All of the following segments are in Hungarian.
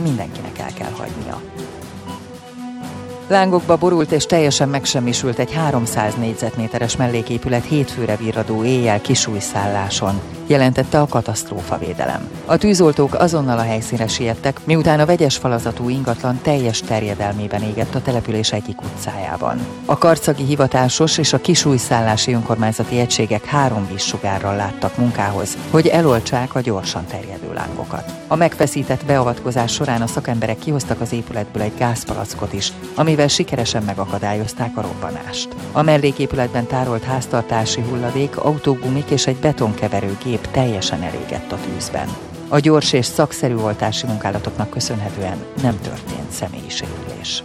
mindenkinek el kell hagynia. Lángokba borult és teljesen megsemmisült egy 300 négyzetméteres melléképület hétfőre virradó éjjel Kisújszálláson, jelentette a katasztrófavédelem. A tűzoltók azonnal a helyszínre siettek, miután a vegyes falazatú ingatlan teljes terjedelmében égett a település egyik utcájában. A karcagi hivatásos és a kisújszállási önkormányzati egységek 3 vízsugárral láttak munkához, hogy eloltsák a gyorsan terjedő lángokat. A megfeszített beavatkozás során a szakemberek kihoztak az épületből egy gázpalackot is, amivel sikeresen megakadályozták a robbanást. A melléképületben tárolt háztartási hulladék, autógumik és egy betonkeverő gép teljesen elégett a tűzben. A gyors és szakszerű oltási munkálatoknak köszönhetően nem történt személyi sérülés.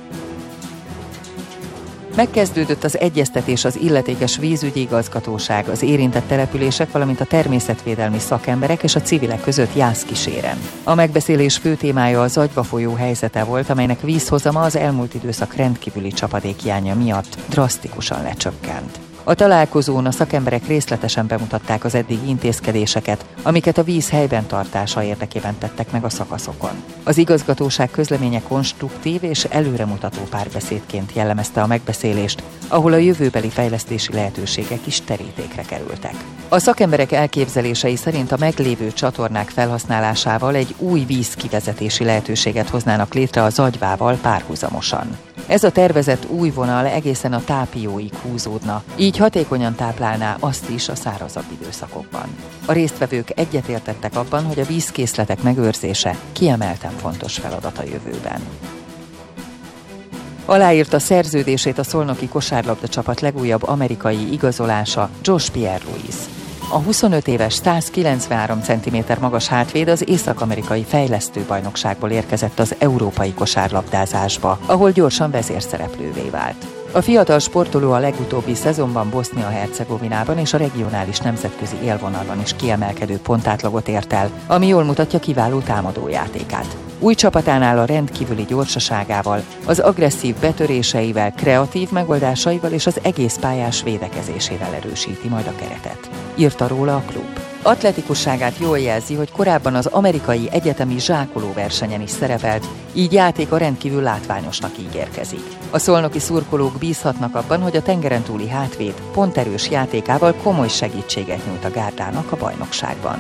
Megkezdődött az egyeztetés az illetékes vízügyi igazgatóság, az érintett települések, valamint a természetvédelmi szakemberek és a civilek között Jászkíséren. A megbeszélés fő témája a Zagyva folyó helyzete volt, amelynek vízhozama az elmúlt időszak rendkívüli csapadékhiánya miatt drasztikusan lecsökkent. A találkozón a szakemberek részletesen bemutatták az eddigi intézkedéseket, amiket a víz helyben tartása érdekében tettek meg a szakaszokon. Az igazgatóság közleménye konstruktív és előremutató párbeszédként jellemezte a megbeszélést, ahol a jövőbeli fejlesztési lehetőségek is terítékre kerültek. A szakemberek elképzelései szerint a meglévő csatornák felhasználásával egy új vízkivezetési lehetőséget hoznának létre a Zagyvával párhuzamosan. Ez a tervezett új vonal egészen a Tápióig húzódna, így hatékonyan táplálná azt is a szárazabb időszakokban. A résztvevők egyetértettek abban, hogy a vízkészletek megőrzése kiemelten fontos feladat a jövőben. Aláírta szerződését a szolnoki kosárlabda csapat legújabb amerikai igazolása, Josh Pierre-Louis. A 25 éves 193 cm magas hátvéd az észak-amerikai fejlesztőbajnokságból érkezett az európai kosárlabdázásba, ahol gyorsan vezérszereplővé vált. A fiatal sportoló a legutóbbi szezonban Bosznia-Hercegovinában és a regionális nemzetközi élvonalon is kiemelkedő pontátlagot ért el, ami jól mutatja kiváló támadójátékát. Új csapatánál a rendkívüli gyorsaságával, az agresszív betöréseivel, kreatív megoldásaival és az egész pályás védekezésével erősíti majd a keretet, írta róla a klub. Atletikusságát jól jelzi, hogy korábban az amerikai egyetemi zsákoló versenyen is szerepelt, így játéka rendkívül látványosnak ígérkezik. A szolnoki szurkolók bízhatnak abban, hogy a tengeren túli hátvéd ponterős játékával komoly segítséget nyújt a gárdának a bajnokságban.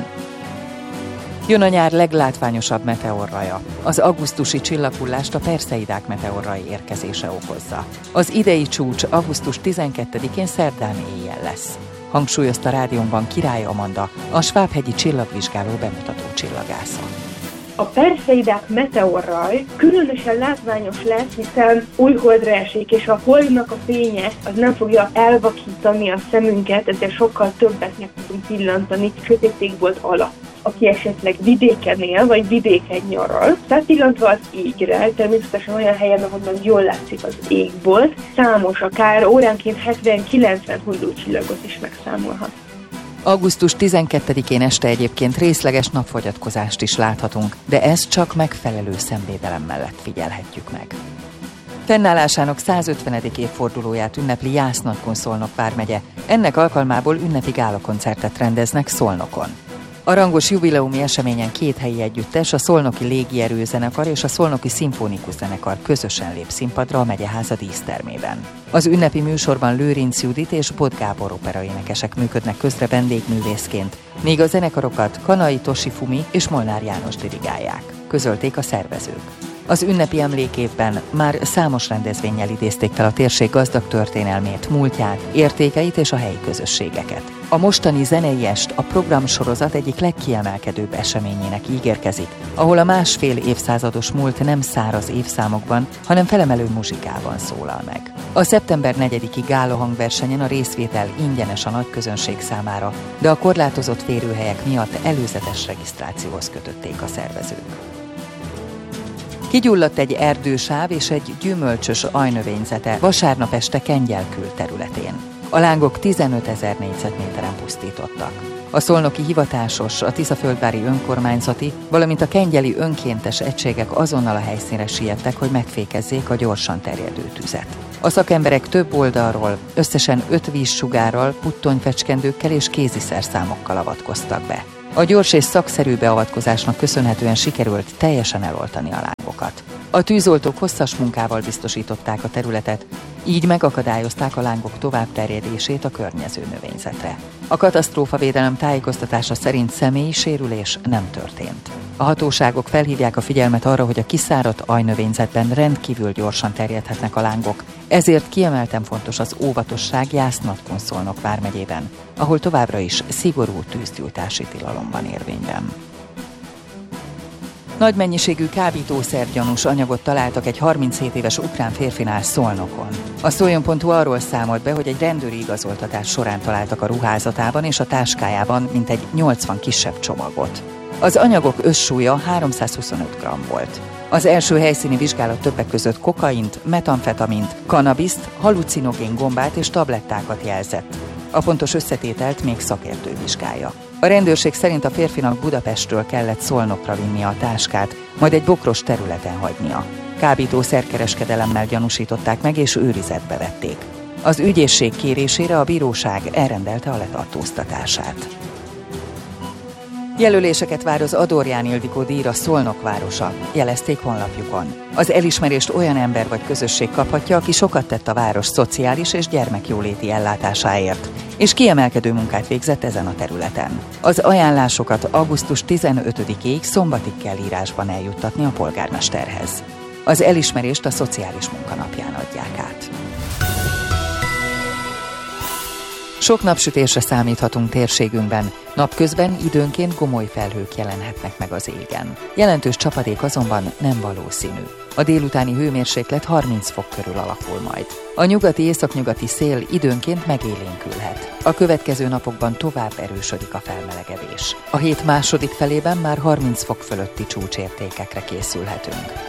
Jön a nyár leglátványosabb meteorraja. Az augusztusi csillaghullást a Perseidák meteorrai érkezése okozza. Az idei csúcs augusztus 12-én szerdán éjjel lesz, hangsúlyozta rádiónkban Király Amanda, a Svábhegyi csillagvizsgáló bemutató csillagásza. A Perseidák meteorraj különösen látványos lesz, hiszen új holdra esik, és a holdnak a fénye az nem fogja elvakítani a szemünket, ezért sokkal többet meg tudunk pillantani sötétségbolt alatt. Aki esetleg vidéken él, vagy vidéken nyaral, tehát pillantva az égre, természetesen olyan helyen, ahonnan jól látszik az égbolt, számos, akár óránként 70-90 hullócsillagot is megszámolhat. Augusztus 12-én este egyébként részleges napfogyatkozást is láthatunk, de ezt csak megfelelő szemvédelem mellett figyelhetjük meg. Fennállásának 150. évfordulóját ünnepli Jász-Nagykun Szolnok vármegye. Ennek alkalmából ünnepi gálakoncertet rendeznek Szolnokon. A rangos jubileumi eseményen 2 helyi együttes, a Szolnoki Légierőzenekar és a Szolnoki Szimfonikus Zenekar közösen lép színpadra a megyeháza dísztermében. Az ünnepi műsorban Lőrinc Judit és Bot Gábor operaénekesek működnek közre vendégművészként, míg a zenekarokat Kanai Tosifumi és Molnár János dirigálják, közölték a szervezők. Az ünnepi emlékévben már számos rendezvénnyel idézték fel a térség gazdag történelmét, múltját, értékeit és a helyi közösségeket. A mostani zenei est a programsorozat egyik legkiemelkedőbb eseményének ígérkezik, ahol a másfél évszázados múlt nem száraz évszámokban, hanem felemelő muzsikában szólal meg. A szeptember 4-i gála hangversenyen a részvétel ingyenes a nagy közönség számára, de a korlátozott férőhelyek miatt előzetes regisztrációhoz kötötték a szervezők. Kigyulladt egy erdősáv és egy gyümölcsös ajnövényzete vasárnap este Kengyel külterületén. A lángok 15 000 négyzetméteren pusztítottak. A szolnoki hivatásos, a Tiszaföldvári önkormányzati, valamint a kengyeli önkéntes egységek azonnal a helyszínre siettek, hogy megfékezzék a gyorsan terjedő tüzet. A szakemberek több oldalról, összesen 5 vízsugárral, puttonyfecskendőkkel és kéziszerszámokkal avatkoztak be. A gyors és szakszerű beavatkozásnak köszönhetően sikerült teljesen eloltani a lángokat. lángokat. A tűzoltók hosszas munkával biztosították a területet, így megakadályozták a lángok továbbterjedését a környező növényzetre. A katasztrófavédelem tájékoztatása szerint személyi sérülés nem történt. A hatóságok felhívják a figyelmet arra, hogy a kiszáradt ajnövényzetben rendkívül gyorsan terjedhetnek a lángok, ezért kiemelten fontos az óvatosság Jász-Nagykun Szolnok vármegyében, ahol továbbra is szigorú tűzgyújtási tilalom van érvényben. Nagy mennyiségű kábítószergyanús anyagot találtak egy 37 éves ukrán férfinál Szolnokon. A Szoljon.hu arról számolt be, hogy egy rendőri igazoltatás során találtak a ruházatában és a táskájában mintegy 80 kisebb csomagot. Az anyagok összsúlya 325 g volt. Az első helyszíni vizsgálat többek között kokaint, metamfetamint, kannabiszt, halucinogén gombát és tablettákat jelzett. A pontos összetételt még szakértő vizsgálja. A rendőrség szerint a férfinak Budapestről kellett Szolnokra vinnie a táskát, majd egy bokros területen hagynia. Kábítószerkereskedelemmel gyanúsították meg és őrizetbe vették. Az ügyészség kérésére a bíróság elrendelte a letartóztatását. Jelöléseket vár az Adorján Ildikó díjra Szolnok városa, jelezték honlapjukon. Az elismerést olyan ember vagy közösség kaphatja, aki sokat tett a város szociális és gyermekjóléti ellátásáért, és kiemelkedő munkát végzett ezen a területen. Az ajánlásokat augusztus 15-ig szombatig kell írásban eljuttatni a polgármesterhez. Az elismerést a Szociális Munkanapján adják át. Sok napsütésre számíthatunk térségünkben, napközben időnként gomoly felhők jelenhetnek meg az égen. Jelentős csapadék azonban nem valószínű. A délutáni hőmérséklet 30 fok körül alakul majd. A nyugati-északnyugati szél időnként megélénkülhet. A következő napokban tovább erősödik a felmelegedés. A hét második felében már 30 fok fölötti csúcsértékekre készülhetünk.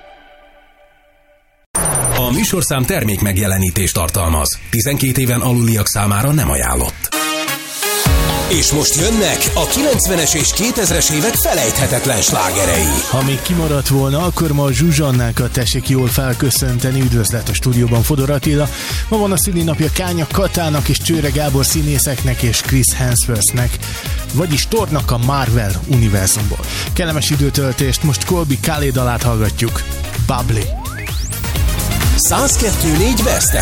A műsorszám termék megjelenítést tartalmaz. 12 éven aluliak számára nem ajánlott. És most jönnek a 90-es és 2000-es évek felejthetetlen slágerei. Ha még kimaradt volna, akkor ma a Zsuzsannákat tessék jól felköszönteni. Üdvözlet a stúdióban, Fodor Attila. Ma van a szülinapja Kánya Katának és Csőre Gábor színészeknek és Chris Hemsworthnek, vagyis Thornak a Marvel univerzumból. Kellemes időtöltést, most Colby Calais dalát hallgatjuk. Bubbly. 102.4 Best